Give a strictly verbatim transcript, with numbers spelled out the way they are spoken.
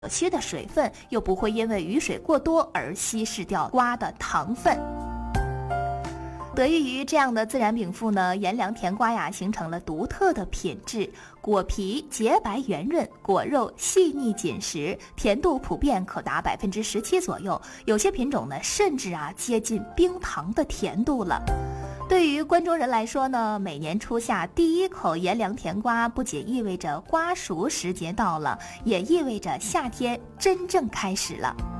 缺的水分，又不会因为雨水过多而稀释掉瓜的糖分。得益于这样的自然禀赋呢，颜良甜瓜呀形成了独特的品质，果皮洁白圆润，果肉细腻紧实，甜度普遍可达百分之十七左右，有些品种呢甚至啊接近冰糖的甜度了。对于关中人来说呢，每年初夏第一口颜良甜瓜，不仅意味着瓜熟时节到了，也意味着夏天真正开始了。